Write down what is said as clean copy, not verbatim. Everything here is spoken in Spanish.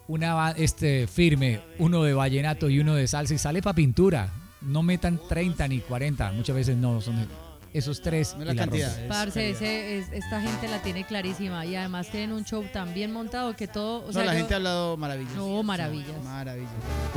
firme, uno de vallenato y uno de salsa y sale para pintura. No metan 30 ni 40, muchas veces no, son esos tres. No es la cantidad. Parce, esta gente la tiene clarísima y además tienen un show tan bien montado que todo... O sea, la gente ha hablado maravillas. No, maravillas. Maravillas.